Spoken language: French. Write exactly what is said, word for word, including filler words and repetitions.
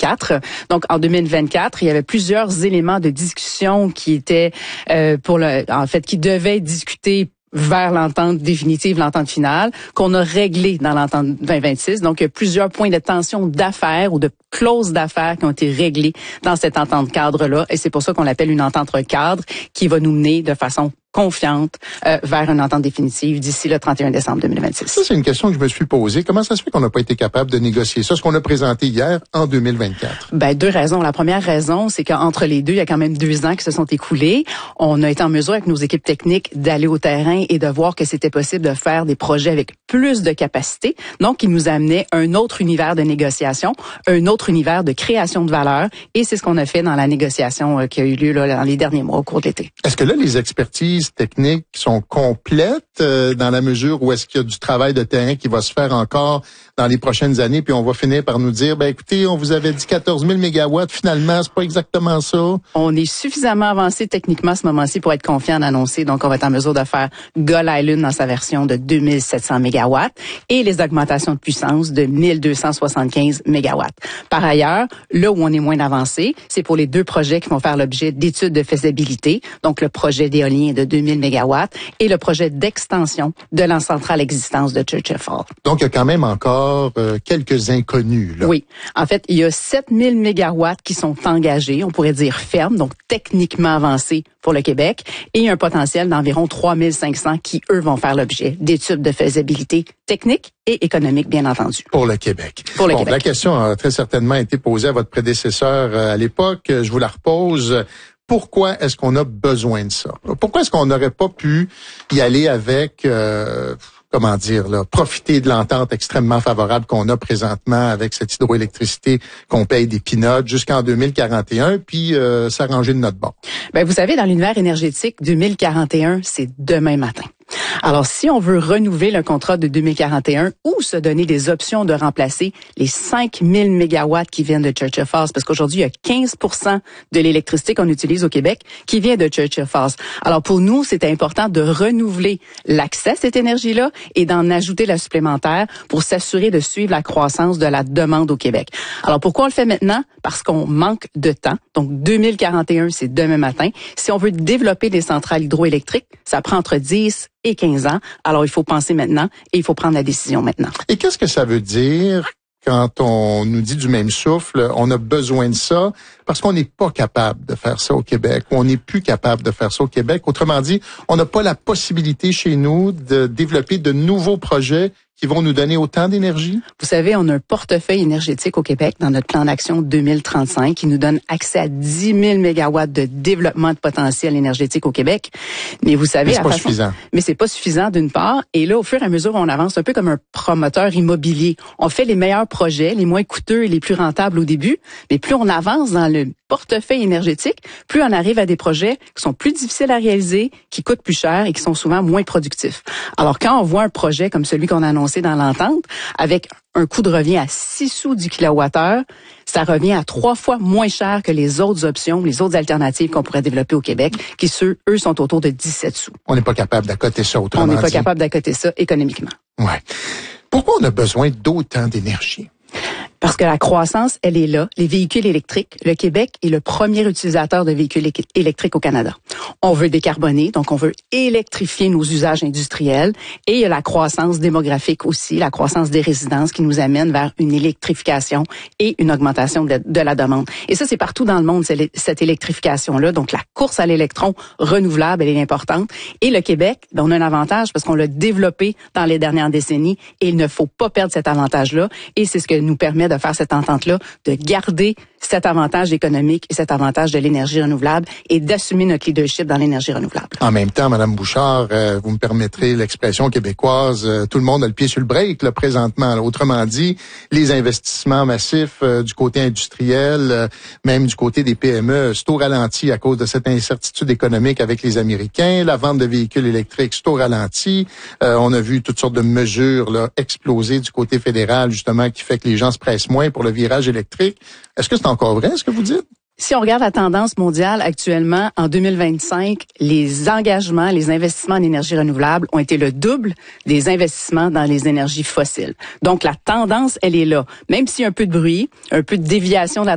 vingt-quatre. Donc, en deux mille vingt-quatre, il y avait plusieurs éléments de discussion qui étaient, euh, pour le, en fait, qui devaient discuter vers l'entente définitive, l'entente finale, qu'on a réglé dans l'entente vingt vingt-six. Donc, il y a plusieurs points de tension d'affaires ou de clauses d'affaires qui ont été réglés dans cette entente cadre-là. Et c'est pour ça qu'on l'appelle une entente cadre qui va nous mener de façon confiante euh, vers une entente définitive d'ici le trente et un décembre deux mille vingt-six. Ça, c'est une question que je me suis posée. Comment ça se fait qu'on n'a pas été capable de négocier ça, ce qu'on a présenté hier en deux mille vingt-quatre? Ben, deux raisons. La première raison, c'est qu'entre les deux, il y a quand même deux ans qui se sont écoulés. On a été en mesure avec nos équipes techniques d'aller au terrain et de voir que c'était possible de faire des projets avec plus de capacité. Donc, il nous amenait un autre univers de négociation, un autre univers de création de valeur. Et c'est ce qu'on a fait dans la négociation euh, qui a eu lieu là, dans les derniers mois au cours de l'été. Est-ce que là, les expertises techniques sont complètes euh, dans la mesure où est-ce qu'il y a du travail de terrain qui va se faire encore dans les prochaines années, puis on va finir par nous dire, ben écoutez, on vous avait dit quatorze mille mégawatts, finalement, c'est pas exactement ça. On est suffisamment avancé techniquement à ce moment-ci pour être confiant d'annoncer, donc on va être en mesure de faire Gull Island dans sa version de deux mille sept cents mégawatts et les augmentations de puissance de mille deux cent soixante-quinze mégawatts. Par ailleurs, là où on est moins avancé, c'est pour les deux projets qui vont faire l'objet d'études de faisabilité, donc le projet d'éolien de deux mille mégawatts et le projet d'extension de la centrale existante de Churchill Falls. Donc, il y a quand même encore euh, quelques inconnus, là. Oui. En fait, il y a sept mille mégawatts qui sont engagés, on pourrait dire fermes, donc techniquement avancés pour le Québec, et un potentiel d'environ trois mille cinq cents qui, eux, vont faire l'objet d'études de faisabilité technique et économique, bien entendu. Pour le Québec. Pour le bon, Québec. La question a très certainement été posée à votre prédécesseur euh, à l'époque. Je vous la repose. Pourquoi est-ce qu'on a besoin de ça? Pourquoi est-ce qu'on n'aurait pas pu y aller avec, euh, comment dire, là, profiter de l'entente extrêmement favorable qu'on a présentement avec cette hydroélectricité qu'on paye des peanuts jusqu'en deux mille quarante et un, puis euh, s'arranger de notre bord? Ben, vous savez, dans l'univers énergétique, deux mille quarante et un, c'est demain matin. Alors, si on veut renouveler le contrat de deux mille quarante et un ou se donner des options de remplacer les cinq mille mégawatts qui viennent de Churchill Falls, parce qu'aujourd'hui, il y a quinze pour cent de l'électricité qu'on utilise au Québec qui vient de Churchill Falls. Alors, pour nous, c'était important de renouveler l'accès à cette énergie-là et d'en ajouter la supplémentaire pour s'assurer de suivre la croissance de la demande au Québec. Alors, pourquoi on le fait maintenant? Parce qu'on manque de temps. Donc, deux mille quarante et un, c'est demain matin. Si on veut développer des centrales hydroélectriques, ça prend entre dix et quinze ans. Alors, il faut penser maintenant et il faut prendre la décision maintenant. Et qu'est-ce que ça veut dire quand on nous dit du même souffle, on a besoin de ça parce qu'on n'est pas capable de faire ça au Québec, ou on n'est plus capable de faire ça au Québec. Autrement dit, on n'a pas la possibilité chez nous de développer de nouveaux projets qui vont nous donner autant d'énergie? Vous savez, on a un portefeuille énergétique au Québec dans notre plan d'action deux mille trente-cinq qui nous donne accès à dix mille mégawatts de développement de potentiel énergétique au Québec. Mais vous savez, mais c'est la pas façon, suffisant. Mais c'est pas suffisant d'une part. Et là, au fur et à mesure, on avance un peu comme un promoteur immobilier. On fait les meilleurs projets, les moins coûteux et les plus rentables au début. Mais plus on avance dans le portefeuille énergétique, plus on arrive à des projets qui sont plus difficiles à réaliser, qui coûtent plus cher et qui sont souvent moins productifs. Alors, quand on voit un projet comme celui qu'on a annoncé dans l'entente, avec un coût de revient à six sous du kilowattheure, ça revient à trois fois moins cher que les autres options, les autres alternatives qu'on pourrait développer au Québec, qui, ceux, eux, sont autour de dix-sept sous. On n'est pas capable d'accoter ça autrement On n'est pas dit. capable d'accoter ça économiquement. Ouais. Pourquoi on a besoin d'autant d'énergie? Parce que la croissance, elle est là. Les véhicules électriques, le Québec est le premier utilisateur de véhicules électriques au Canada. On veut décarboner, donc on veut électrifier nos usages industriels. Et il y a la croissance démographique aussi, la croissance des résidences qui nous amène vers une électrification et une augmentation de, de la demande. Et ça, c'est partout dans le monde, cette électrification-là. Donc la course à l'électron renouvelable, elle est importante. Et le Québec, ben, on a un avantage parce qu'on l'a développé dans les dernières décennies et il ne faut pas perdre cet avantage-là. Et c'est ce que nous permet de faire cette entente-là, de garder cet avantage économique et cet avantage de l'énergie renouvelable et d'assumer notre leadership dans l'énergie renouvelable. En même temps, Madame Bouchard, euh, vous me permettrez l'expression québécoise, euh, tout le monde a le pied sur le break là, présentement. Là. Autrement dit, les investissements massifs euh, du côté industriel, euh, même du côté des P M E, c'est au ralenti à cause de cette incertitude économique avec les Américains. La vente de véhicules électriques, c'est au ralenti. Euh, on a vu toutes sortes de mesures là, exploser du côté fédéral, justement, qui fait que les gens se pressent moins pour le virage électrique. Est-ce que c'est encore vrai, ce que vous dites? Si on regarde la tendance mondiale actuellement, en deux mille vingt-cinq, les engagements, les investissements en énergie renouvelable ont été le double des investissements dans les énergies fossiles. Donc, la tendance, elle est là. Même s'il y a un peu de bruit, un peu de déviation de la